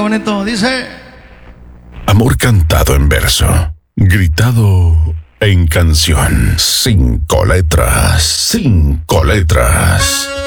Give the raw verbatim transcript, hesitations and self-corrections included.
bonito. Dice: amor cantado en verso, gritado en canción. Cinco letras, cinco letras.